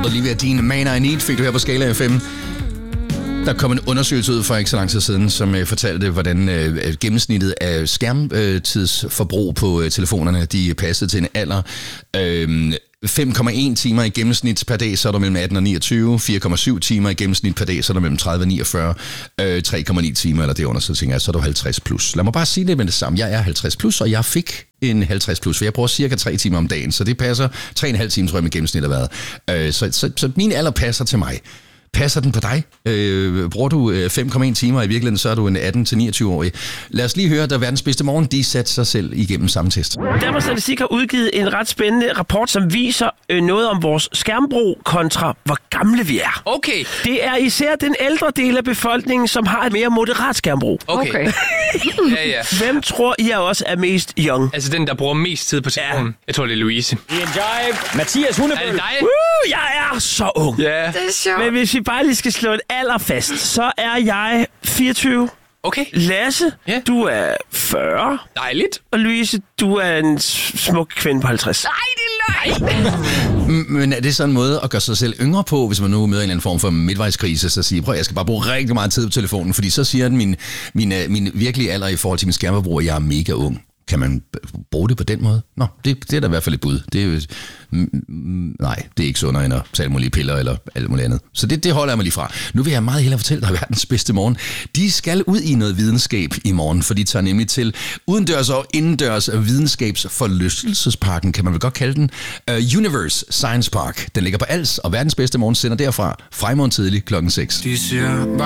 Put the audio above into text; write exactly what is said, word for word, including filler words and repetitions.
Olivia Dean, Man I Need, fik du her på Skala F M. Der kom en undersøgelse ud for ikke så lang tid siden, som øh, fortalte, hvordan øh, gennemsnittet af skærmtidsforbrug på øh, telefonerne, de passede til en alder. Øh, fem komma en timer i gennemsnit per dag, så er der mellem atten og niogtyve. fire komma syv timer i gennemsnit per dag, så er der mellem tredive og niogfyrre. Øh, tre komma ni timer, eller det under, så tænker jeg, så er du halvtreds plus. Lad mig bare sige det med det samme. Jeg er halvtreds plus, og jeg fik en halvtreds plus, for jeg bruger cirka tre timer om dagen, så det passer. tre komma fem timer, tror jeg, med gennemsnit har været. Øh, så, så, så min alder passer til mig. Passer den på dig? Øh, bruger du fem komma en timer i virkeligheden, så er du en atten til niogtyve-årig. Lad os lige høre, da verdens bedste morgen, de satte sig selv igennem samme test. Danmarks Statistik har udgivet en ret spændende rapport, som viser øh, noget om vores skærmbrug kontra hvor gamle vi er. Okay. Det er især den ældre del af befolkningen, som har et mere moderat skærmbrug. Okay. okay. ja, ja. Hvem tror I er også er mest young? Altså den, der bruger mest tid på telefonen. Ja. Jeg tror, det er Louise. Mathias Hundebøl. Er det dig? Uh, jeg er så ung. Ja. Det er sjovt. Men hvis vi bare lige skal slå et alder fast, så er jeg fireogtyve. Okay. Lasse, Ja. du er fyrre. Dejligt. Og Louise, du er en smuk kvinde på halvtreds. Nej, det er løgn. Men er det sådan en måde at gøre sig selv yngre på, hvis man nu møder en eller anden form for midtvejskrise, så siger, prøv, jeg skal bare bruge rigtig meget tid på telefonen, fordi så siger den min, min, min virkelige alder i forhold til min skærmforbrug, at jeg er mega ung. Kan man bruge det på den måde? Nå, det, det er da i hvert fald et bud. Det er jo, mm, nej, det er ikke sundere end at tage mulige piller eller alt muligt andet. Så det, det holder jeg mig lige fra. Nu vil jeg meget hellere fortælle dig verdens bedste morgen. De skal ud i noget videnskab i morgen, for de tager nemlig til udendørs og indendørs videnskabsforlystelsesparken, kan man vel godt kalde den. Uh, Universe Science Park. Den ligger på Als, og verdens bedste morgen sender derfra fra i morgen tidlig klokken seks. De siger